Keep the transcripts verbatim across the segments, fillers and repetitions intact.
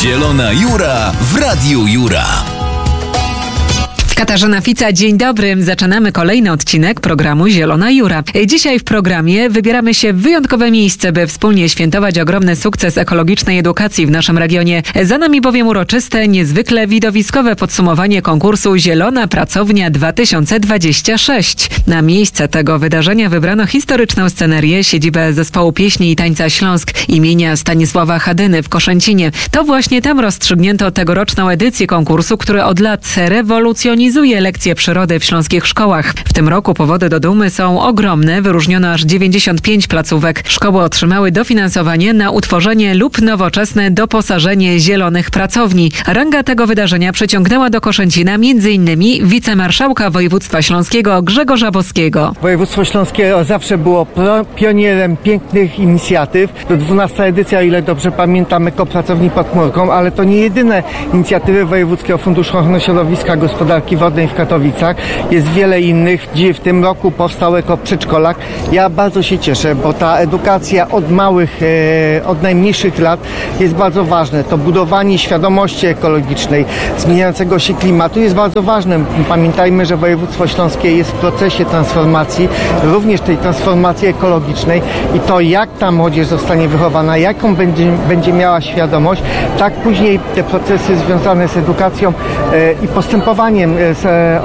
Zielona Jura w Radiu Jura. Katarzyna Fica, dzień dobry. Zaczynamy kolejny odcinek programu Zielona Jura. Dzisiaj w programie wybieramy się w wyjątkowe miejsce, by wspólnie świętować ogromny sukces ekologicznej edukacji w naszym regionie. Za nami bowiem uroczyste, niezwykle widowiskowe podsumowanie konkursu Zielona Pracownia dwa tysiące dwadzieścia sześć. Na miejsce tego wydarzenia wybrano historyczną scenerię, siedzibę Zespołu Pieśni i Tańca Śląsk imienia Stanisława Hadyny w Koszęcinie. To właśnie tam rozstrzygnięto tegoroczną edycję konkursu, który od lat rewolucjonizuje lekcje przyrody w śląskich szkołach. W tym roku powody do dumy są ogromne. Wyróżniono aż dziewięćdziesiąt pięć placówek. Szkoły otrzymały dofinansowanie na utworzenie lub nowoczesne doposażenie zielonych pracowni. Ranga tego wydarzenia przyciągnęła do Koszęcina m.in. wicemarszałka województwa śląskiego Grzegorza Boskiego. Województwo śląskie zawsze było pionierem pięknych inicjatyw. To dwunasta edycja, o ile dobrze pamiętam, ekopracowni pod chmurką, ale to nie jedyne inicjatywy Wojewódzkiego Funduszu Ochrony Środowiska, Gospodarki Wodnej w Katowicach. Jest wiele innych. Dziś w tym roku powstał ekoprzedszkolak. Ja bardzo się cieszę, bo ta edukacja od małych, e, od najmniejszych lat jest bardzo ważne. To budowanie świadomości ekologicznej, zmieniającego się klimatu jest bardzo ważne. Pamiętajmy, że województwo śląskie jest w procesie transformacji, również tej transformacji ekologicznej i to, jak ta młodzież zostanie wychowana, jaką będzie, będzie miała świadomość, tak później te procesy związane z edukacją e, i postępowaniem Z,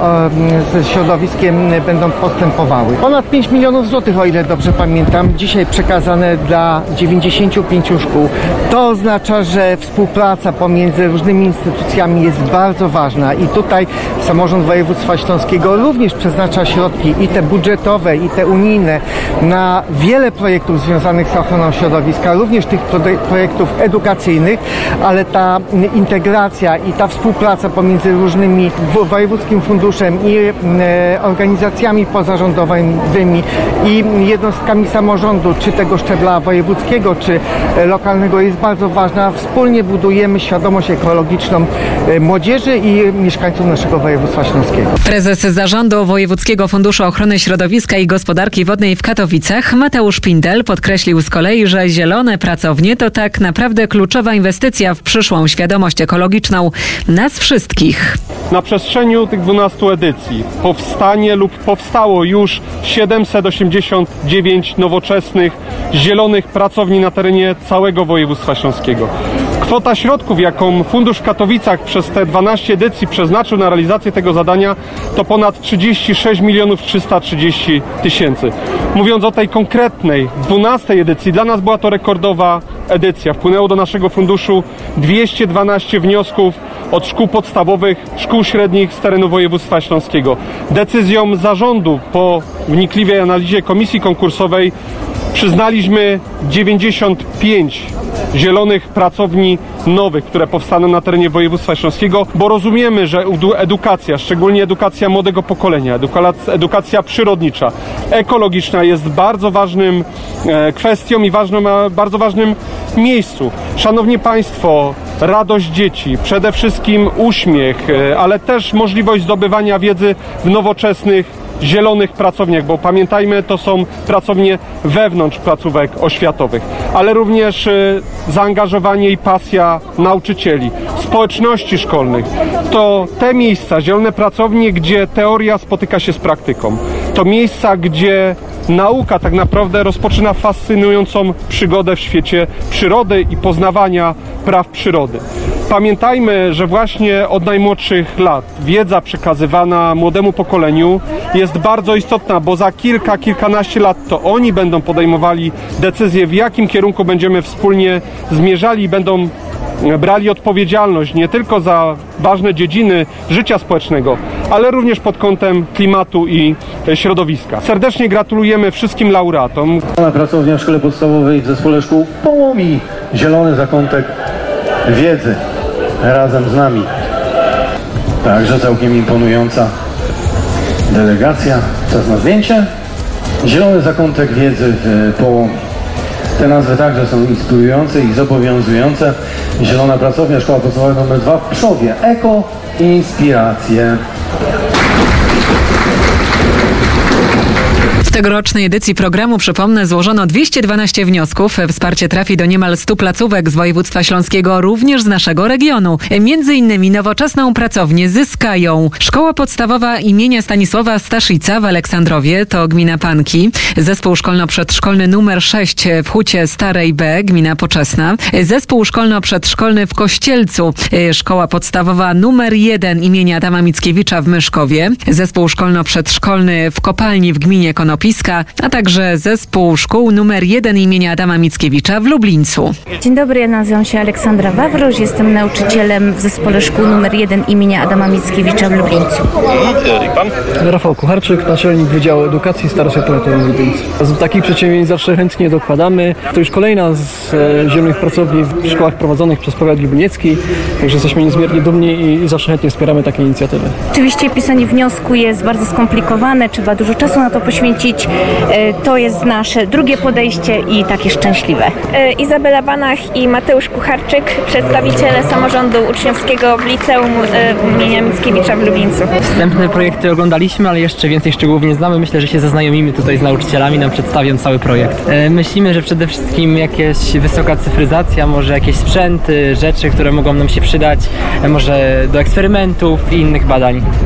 ze środowiskiem będą postępowały. Ponad pięć milionów złotych, o ile dobrze pamiętam, dzisiaj przekazane dla dziewięćdziesięciu pięciu szkół. To oznacza, że współpraca pomiędzy różnymi instytucjami jest bardzo ważna i tutaj samorząd województwa śląskiego również przeznacza środki i te budżetowe, i te unijne na wiele projektów związanych z ochroną środowiska, również tych projektów edukacyjnych, ale ta integracja i ta współpraca pomiędzy różnymi Wojewódzkim Funduszem i e, organizacjami pozarządowymi i jednostkami samorządu, czy tego szczebla wojewódzkiego, czy e, lokalnego jest bardzo ważna. Wspólnie budujemy świadomość ekologiczną e, młodzieży i mieszkańców naszego województwa śląskiego. Prezes Zarządu Wojewódzkiego Funduszu Ochrony Środowiska i Gospodarki Wodnej w Katowicach, Mateusz Pindel, podkreślił z kolei, że zielone pracownie to tak naprawdę kluczowa inwestycja w przyszłą świadomość ekologiczną nas wszystkich. Na przestrzeni tych dwunastu edycji powstanie lub powstało już siedemset osiemdziesiąt dziewięć nowoczesnych, zielonych pracowni na terenie całego województwa śląskiego. Kwota środków, jaką Fundusz w Katowicach przez te dwanaście edycji przeznaczył na realizację tego zadania, to ponad trzydzieści sześć milionów trzysta trzydzieści tysięcy. Mówiąc o tej konkretnej dwunastej edycji, dla nas była to rekordowa edycja. Wpłynęło do naszego funduszu dwieście dwanaście wniosków od szkół podstawowych, szkół średnich z terenu województwa śląskiego. Decyzją zarządu po wnikliwej analizie komisji konkursowej przyznaliśmy dziewięćdziesiąt pięć zielonych pracowni nowych, które powstaną na terenie województwa śląskiego, bo rozumiemy, że edukacja, szczególnie edukacja młodego pokolenia, edukacja, edukacja przyrodnicza, ekologiczna jest bardzo ważnym e, kwestią i ważną, bardzo ważnym miejscu. Szanowni Państwo, radość dzieci, przede wszystkim uśmiech, ale też możliwość zdobywania wiedzy w nowoczesnych, zielonych pracowniach, bo pamiętajmy, to są pracownie wewnątrz placówek oświatowych, ale również zaangażowanie i pasja nauczycieli, społeczności szkolnych. To te miejsca, zielone pracownie, gdzie teoria spotyka się z praktyką. To miejsca, gdzie nauka tak naprawdę rozpoczyna fascynującą przygodę w świecie przyrody i poznawania praw przyrody. Pamiętajmy, że właśnie od najmłodszych lat wiedza przekazywana młodemu pokoleniu jest bardzo istotna, bo za kilka, kilkanaście lat to oni będą podejmowali decyzje, w jakim kierunku będziemy wspólnie zmierzali i będą brali odpowiedzialność nie tylko za ważne dziedziny życia społecznego, ale również pod kątem klimatu i środowiska. Serdecznie gratulujemy wszystkim laureatom. Pracownia w Szkole Podstawowej w Zespole Szkół Połomi. Zielony zakątek wiedzy razem z nami. Także całkiem imponująca delegacja. Czas na zdjęcie. Zielony zakątek wiedzy w Połomi. Te nazwy także są inspirujące i zobowiązujące. Zielona Pracownia, Szkoła Podstawowa numer dwa w Pszowie. Eko Inspiracje. tegorocznej edycji programu, przypomnę, złożono dwieście dwanaście wniosków. Wsparcie trafi do niemal stu placówek z województwa śląskiego, również z naszego regionu. Między innymi nowoczesną pracownię zyskają Szkoła Podstawowa imienia Stanisława Staszica w Aleksandrowie, to gmina Panki. Zespół szkolno-przedszkolny numer sześć w Hucie Starej B, gmina Poczesna. Zespół szkolno-przedszkolny w Kościelcu. Szkoła Podstawowa numer jeden imienia Adama Mickiewicza w Myszkowie. Zespół szkolno-przedszkolny w Kopalni w gminie Konopiska, a także zespół szkół numer jeden imienia Adama Mickiewicza w Lublińcu. Dzień dobry, ja nazywam się Aleksandra Wawroś, jestem nauczycielem w zespole szkół numer jeden imienia Adama Mickiewicza w Lublińcu. I pan? Rafał Kucharczyk, naczelnik Wydziału Edukacji Starszych Powiatu w Lublińcu. Z takich przedsięwzięć zawsze chętnie dokładamy. To już kolejna z e, zielonych pracowni w szkołach prowadzonych przez powiat lubliniecki, także jesteśmy niezmiernie dumni i zawsze chętnie wspieramy takie inicjatywy. Oczywiście pisanie wniosku jest bardzo skomplikowane, trzeba dużo czasu na to poświęcić. E, to jest nasze drugie podejście i takie szczęśliwe. E, Izabela Banach i Mateusz Kucharczyk, przedstawiciele samorządu uczniowskiego w Liceum e, imienia Mickiewicza w Lublińcu. Wstępne projekty oglądaliśmy, ale jeszcze więcej szczegółów nie znamy. Myślę, że się zaznajomimy tutaj z nauczycielami, nam przedstawią cały projekt. E, myślimy, że przede wszystkim jakieś wysoka cyfryzacja, może jakieś sprzęty, rzeczy, które mogą nam się przydać, e, może do eksperymentów i innych badań.